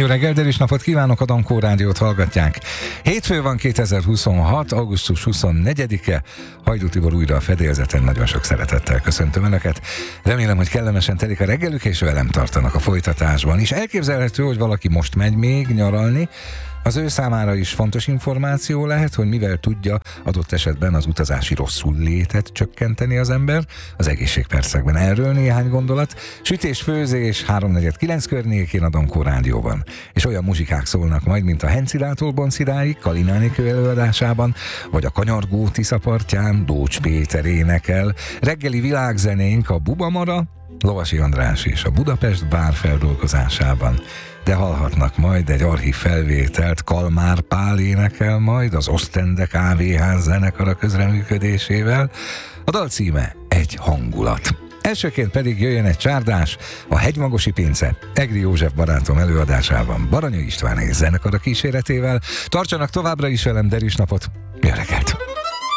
reggel, Deris napot kívánok, a Dankó Rádiót hallgatják. Hétfő van, 2026. augusztus 24-e. Hajdú Tibor újra a fedélzeten, nagyon sok szeretettel köszöntöm Önöket. Remélem, hogy kellemesen telik a reggelük, és velem tartanak a folytatásban is. Elképzelhető, hogy valaki most megy még nyaralni. Az ő számára is fontos információ lehet, hogy mivel tudja adott esetben az utazási rosszullétet csökkenteni az ember. Az egészségpercekben erről néhány gondolat. Sütés, főzés 3-4-9 környékén a Dankó Rádióban. És olyan muzsikák szólnak majd, mint a Hencilától Boncidáig, Kalinánikő előadásában, vagy a Kanyargó Tisza partján Dócs Péter énekel. Reggeli világzenénk a Bubamara, Lovasi András és a Budapest bár feldolgozásában. De hallhatnak majd egy archív felvételt, Kalmár Pál énekel majd az Ostende Kávéház zenekara közreműködésével. A dal címe Egy hangulat. Elsőként pedig jöjjön egy csárdás, a Hegymagosi Pince, Egri József barátom előadásában, Baranya István és zenekara kíséretével. Tartsanak továbbra is velem, Deris napot, jó reggelt!